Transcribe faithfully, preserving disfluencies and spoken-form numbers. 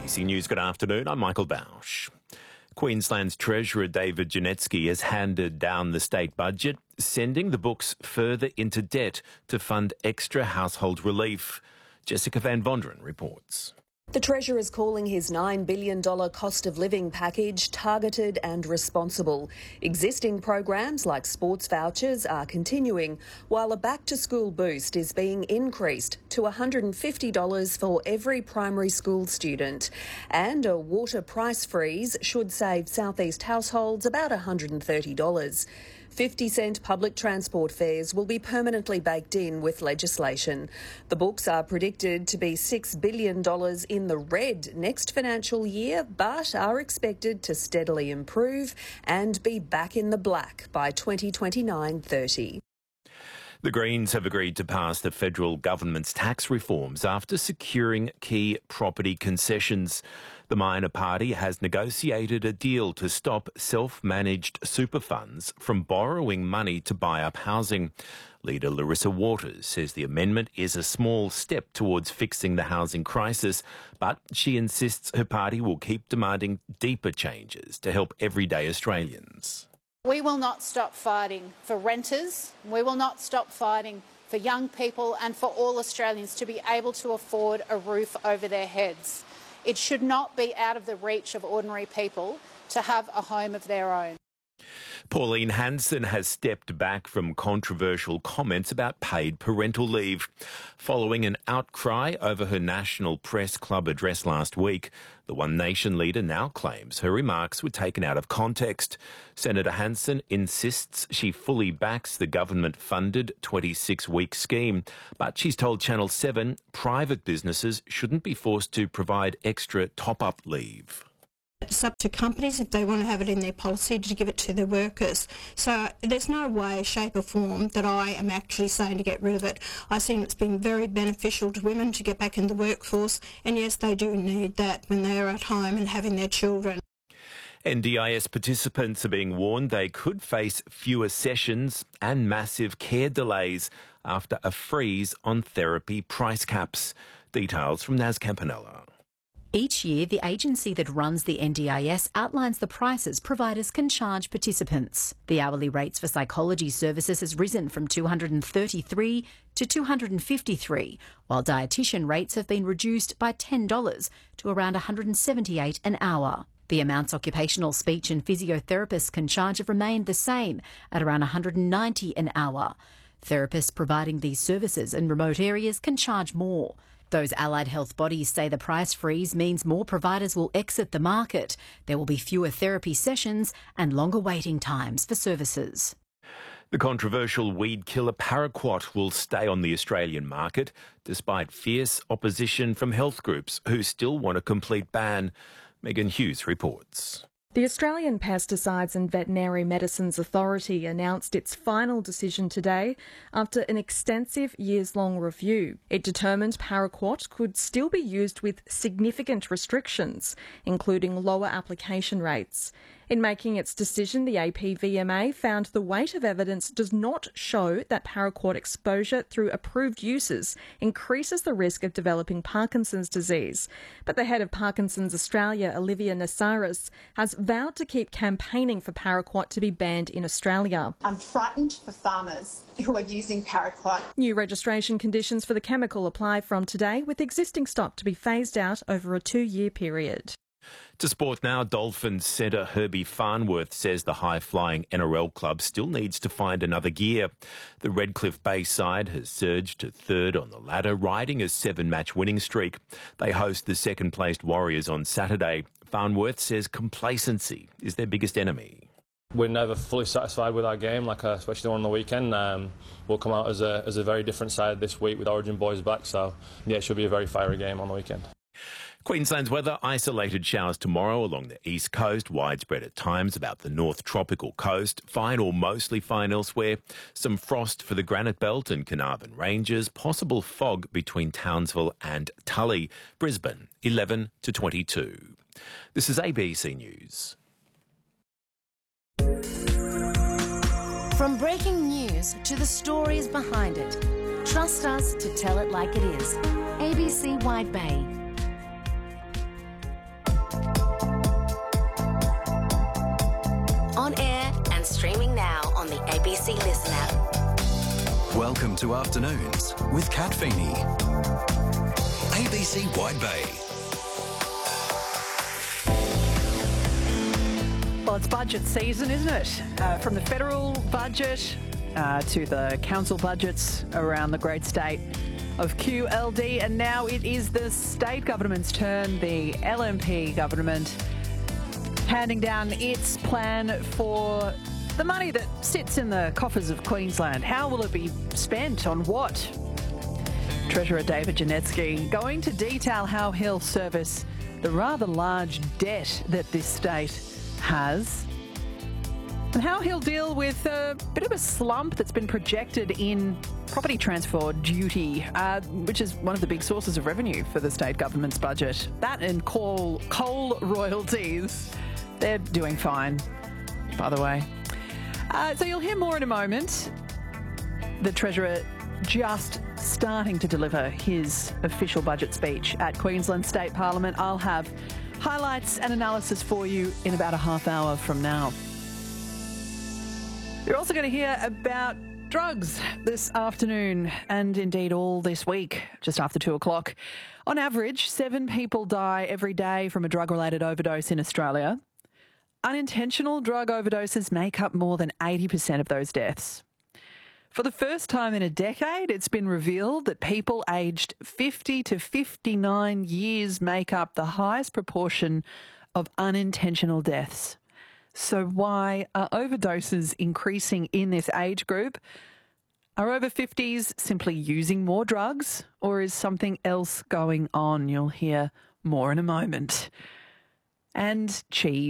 B C News, good afternoon. I'm Michael Bausch. Queensland's Treasurer David Janetsky has handed down the state budget, sending the books further into debt to fund extra household relief. Jessica Van Vonderen reports. The Treasurer is calling his nine billion dollars cost of living package targeted and responsible. Existing programs like sports vouchers are continuing, while a back-to-school boost is being increased to one hundred fifty dollars for every primary school student. And a water price freeze should save southeast households about one hundred thirty dollars. fifty cent public transport fares will be permanently baked in with legislation. The books are predicted to be six billion dollars in the red next financial year, but are expected to steadily improve and be back in the black by twenty twenty-nine thirty. The Greens have agreed to pass the federal government's tax reforms after securing key property concessions. The minor party has negotiated a deal to stop self-managed super funds from borrowing money to buy up housing. Leader Larissa Waters says the amendment is a small step towards fixing the housing crisis, but she insists her party will keep demanding deeper changes to help everyday Australians. We will not stop fighting for renters. We will not stop fighting for young people and for all Australians to be able to afford a roof over their heads. It should not be out of the reach of ordinary people to have a home of their own. Pauline Hanson has stepped back from controversial comments about paid parental leave. Following an outcry over her National Press Club address last week, the One Nation leader now claims her remarks were taken out of context. Senator Hanson insists she fully backs the government-funded twenty-six week scheme, but she's told Channel seven private businesses shouldn't be forced to provide extra top-up leave. It's up to companies if they want to have it in their policy to give it to their workers. So there's no way, shape or form that I am actually saying to get rid of it. I think it's been very beneficial to women to get back in the workforce, and yes, they do need that when they are at home and having their children. N D I S participants are being warned they could face fewer sessions and massive care delays after a freeze on therapy price caps. Details from Naz Campanella. Each year, the agency that runs the N D I S outlines the prices providers can charge participants. The hourly rates for psychology services has risen from two hundred thirty-three dollars to two hundred fifty-three dollars, while dietitian rates have been reduced by ten dollars to around one hundred seventy-eight dollars an hour. The amounts occupational speech and physiotherapists can charge have remained the same at around one hundred ninety dollars an hour. Therapists providing these services in remote areas can charge more. Those allied health bodies say the price freeze means more providers will exit the market. There will be fewer therapy sessions and longer waiting times for services. The controversial weed killer paraquat will stay on the Australian market despite fierce opposition from health groups who still want a complete ban. Megan Hughes reports. The Australian Pesticides and Veterinary Medicines Authority announced its final decision today after an extensive years-long review. It determined paraquat could still be used with significant restrictions, including lower application rates. In making its decision, the A P V M A found the weight of evidence does not show that paraquat exposure through approved uses increases the risk of developing Parkinson's disease. But the head of Parkinson's Australia, Olivia Nasaris, has vowed to keep campaigning for paraquat to be banned in Australia. I'm frightened for farmers who are using paraquat. New registration conditions for the chemical apply from today, with existing stock to be phased out over a two-year period. To sport now, Dolphins centre Herbie Farnworth says the high-flying N R L club still needs to find another gear. The Redcliffe Bay side has surged to third on the ladder, riding a seven-match winning streak. They host the second-placed Warriors on Saturday. Farnworth says complacency is their biggest enemy. We're never fully satisfied with our game, like uh, especially the one on the weekend. Um, we'll come out as a, as a very different side this week with Origin boys back, so yeah, it should be a very fiery game on the weekend. Queensland's weather, isolated showers tomorrow along the east coast, widespread at times about the north tropical coast, fine or mostly fine elsewhere, some frost for the Granite Belt and Carnarvon Ranges, possible fog between Townsville and Tully, Brisbane, eleven to twenty-two. This is A B C News. From breaking news to the stories behind it, trust us to tell it like it is. A B C Wide Bay. Streaming now on the A B C Listen app. Welcome to Afternoons with Kat Feeney. A B C Wide Bay. Well, it's budget season, isn't it? Uh, from the federal budget uh, to the council budgets around the great state of Q L D, and now it is the state government's turn, the L N P government, handing down its plan for the money that sits in the coffers of Queensland. How will it be spent? On what? Treasurer David Janetsky going to detail how he'll service the rather large debt that this state has, and how he'll deal with a bit of a slump that's been projected in property transfer duty, uh, which is one of the big sources of revenue for the state government's budget. That and coal, coal royalties. They're doing fine, by the way. Uh, so you'll hear more in a moment. The Treasurer just starting to deliver his official budget speech at Queensland State Parliament. I'll have highlights and analysis for you in about a half hour from now. You're also going to hear about drugs this afternoon and indeed all this week, just after two o'clock. On average, seven people die every day from a drug-related overdose in Australia. Unintentional drug overdoses make up more than eighty percent of those deaths. For the first time in a decade, it's been revealed that people aged fifty to fifty-nine years make up the highest proportion of unintentional deaths. So why are overdoses increasing in this age group? Are over fifties simply using more drugs, or is something else going on? You'll hear more in a moment. And cheese.